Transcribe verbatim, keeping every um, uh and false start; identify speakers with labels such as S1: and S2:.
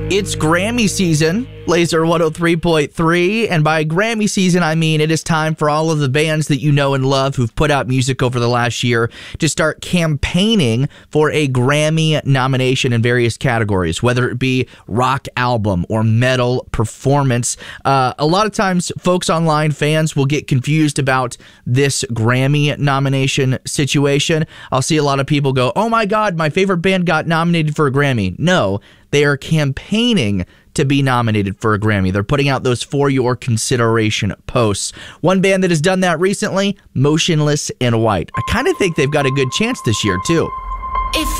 S1: It's Grammy season, Laser one oh three point three, and by Grammy season, I mean it is time for all of the bands that you know and love who've put out music over the last year to start campaigning for a Grammy nomination in various categories, whether it be rock album or metal performance. Uh, a lot of times, folks online, fans, will get confused about this Grammy nomination situation. I'll see a lot of people go, oh my God, my favorite band got nominated for a Grammy. No, they are campaigning to be nominated for a Grammy. They're putting out those for your consideration posts. One band that has done that recently, Motionless in White. I kind of think they've got a good chance this year, too.
S2: If